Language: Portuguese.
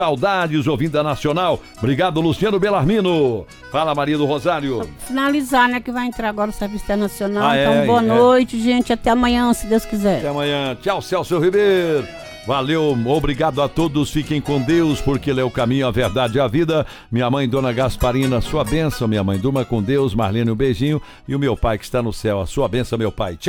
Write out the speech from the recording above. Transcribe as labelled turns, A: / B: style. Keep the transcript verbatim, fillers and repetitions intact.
A: Saudades ouvindo a Nacional. Obrigado, Luciano Belarmino. Fala, Maria do Rosário.
B: Finalizar, né, que vai entrar agora o Serviço Internacional.
A: Ah,
B: então,
A: é,
B: boa
A: é.
B: noite, gente. Até amanhã, se Deus quiser.
A: Até amanhã. Tchau, Celso Ribeiro. Valeu, obrigado a todos. Fiquem com Deus, porque Ele é o caminho, a verdade e a vida. Minha mãe, Dona Gasparina, sua bênção. Minha mãe, durma com Deus. Marlene, um beijinho. E o meu pai que está no céu, a sua bênção, meu pai. Tchau.